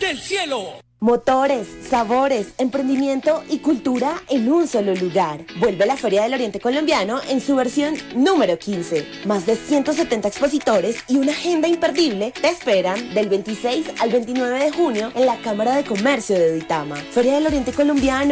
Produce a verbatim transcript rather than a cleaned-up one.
del cielo. Motores, sabores, emprendimiento y cultura en un solo lugar. Vuelve la Feria del Oriente Colombiano en su versión número quince. Más de ciento setenta expositores y una agenda imperdible te esperan del veintiséis al veintinueve de junio en la Cámara de Comercio de Duitama. Feria del Oriente Colombiano.